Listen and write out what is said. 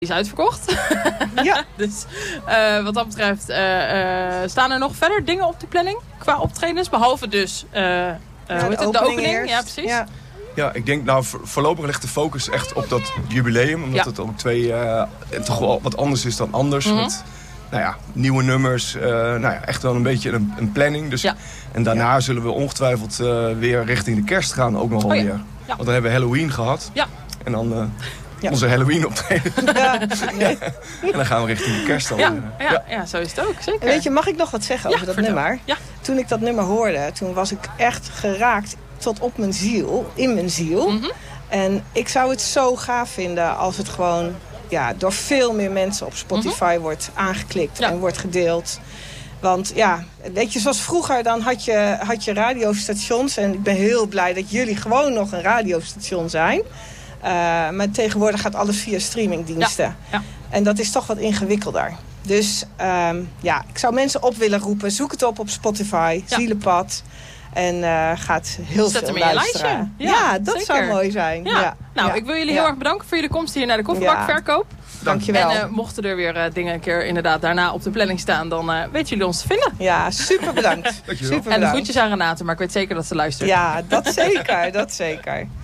is uitverkocht. Ja. Dus wat dat betreft staan er nog verder dingen op de planning qua optredens. Behalve dus de opening. Ja, precies. Ja. Ja, ik denk voorlopig ligt de focus echt op dat jubileum. Omdat het ook toch wel wat anders is dan anders. Met nieuwe nummers. Echt wel een beetje een planning. Dus, en daarna zullen we ongetwijfeld weer richting de kerst gaan. Ook nog wel weer. Ja. Want dan hebben we Halloween gehad. Ja. En dan onze Halloween optreden. Ja. En dan gaan we richting de kerst al. Ja, zo is het ook. Zeker. En weet je, mag ik nog wat zeggen over dat nummer? Ja. Toen ik dat nummer hoorde, toen was ik echt geraakt tot op mijn ziel, in mijn ziel. Mm-hmm. En ik zou het zo gaaf vinden als het gewoon door veel meer mensen op Spotify wordt aangeklikt en wordt gedeeld. Want weet je, zoals vroeger dan had je radiostations. En ik ben heel blij dat jullie gewoon nog een radiostation zijn. Maar tegenwoordig gaat alles via streamingdiensten. Ja. En dat is toch wat ingewikkelder. Dus ik zou mensen op willen roepen. Zoek het op Spotify, Zielenpad. En gaat heel Zet veel hem in luisteren. Je lijstje. Ja, dat zeker. zou mooi zijn. Ja. Nou, ik wil jullie heel erg bedanken voor jullie komst hier naar de koffiebakverkoop. Dankjewel. En mochten er weer dingen een keer inderdaad daarna op de planning staan, dan weten jullie ons te vinden. Ja, super bedankt. Dankjewel. En de groetjes aan Renate, maar ik weet zeker dat ze luistert. Ja, dat zeker.